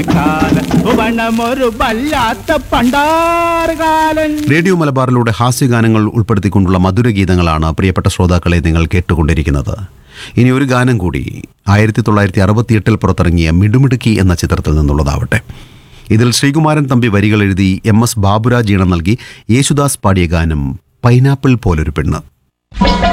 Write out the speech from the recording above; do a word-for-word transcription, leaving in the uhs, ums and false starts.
Radio മലബാറിലൂടെ ഹാസ്യഗാനങ്ങൾ ഉൾപ്പെടുത്തിക്കൊണ്ടുള്ള മധുരഗീതങ്ങളാണ് പ്രിയപ്പെട്ട ശ്രോതാക്കളെ നിങ്ങൾ കേട്ടുകൊണ്ടിരിക്കുന്നത്. ഇനി ഒരു ഗാനം കൂടി ആയിരത്തി തൊള്ളായിരത്തി അറുപത്തിയെട്ടിൽ പുറത്തിറങ്ങിയ മിടുമിടുക്കി എന്ന ചിത്രത്തിൽ നിന്നുള്ളതാവട്ടെ. ഇതിൽ ശ്രീകുമാരൻ തമ്പി വരികൾ എഴുതി എം എസ് ബാബുരാജ് ഈണം നൽകി യേശുദാസ് പാടിയ ഗാനം പൈനാപ്പിൾ പോലൊരു പെണ്ണ്.